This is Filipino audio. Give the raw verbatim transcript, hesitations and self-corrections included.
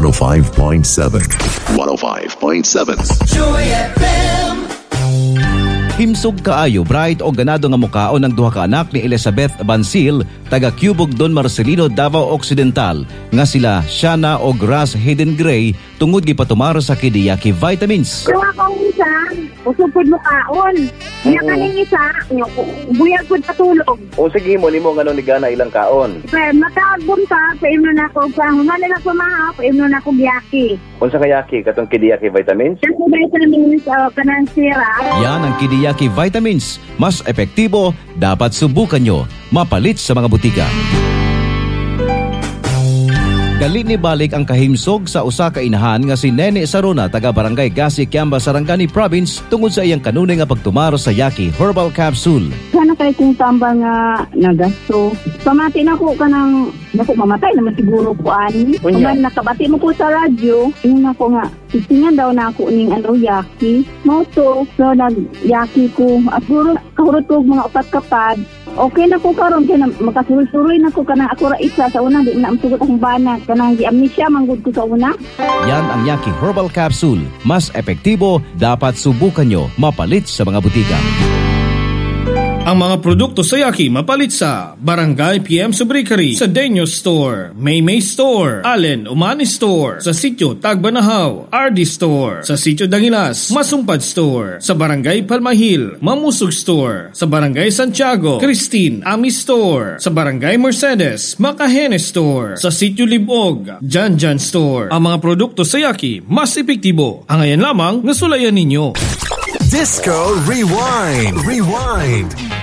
one oh five point seven. one oh five point seven. Joy F M. Himsog kaayo bright o ganado nga mukaon ng duha ka anak ni Elizabeth Bansil taga Cubog Don Marcelino, Davao Occidental nga sila Shana o Grass Hidden Gray tungod gipatumar sa Kidiyaki Vitamins. Kung akong isa, usupod mo kaon. Nga kaning isa, buyag ko patulog. O sige mo, ni mo nga ni Gana ilang kaon. Pero matagbon ka, paimno na ako pa. Humanin ako maha, paimno na ako biyaki. Kung sa kayaki, katong Kidiyaki Vitamins? Kasi vitamins o kanang sira. Yan ang Kidiyaki Vitamins. Mas epektibo, dapat subukan nyo. Mapalit sa mga butika. Gali ni balik ang kahimsog sa usa ka inahan nga si Nene Saruna taga Barangay Gasi, Kiamba, Sarangani Province tungod sa iyang kanunay nga pagtumaro sa Yaki Herbal Capsule. Sana kay kung tamba nga nagasto. Pamati na ko ka ng naku mamatay naman siguro ko ani. Kung nakabati mo ko sa radyo, yun ako nga titingan daw na ako ning ano Yaki. Moto, so nag-Yaki ko. At siguro kahurot ko mga upat kapad. Okay na ko karon kay na makasuroy na ko kanang ako ra isa sa una di na amsugot akong banat kanang gi-amnesia manggod ko sa una. Yan ang Yaki Herbal Capsule. Mas epektibo, dapat subukan nyo. Mapalit sa mga butika. Ang mga produkto sa Yaki mapalit sa Barangay P M Subricary, sa Denyo Store, Maymay Store, Allen Umani Store, sa Sitio Tagbanahaw, R D Store, sa Sitio Dangilas, Masumpad Store, sa Barangay Palmahil, Mamusog Store, sa Barangay Santiago, Christine Ami Store, sa Barangay Mercedes, Makahene Store, sa Sitio Libog, Janjan Store. Ang mga produkto sa Yaki mas epektibo. Ang ayan lamang nasulayan ninyo. Disco Rewind. Rewind.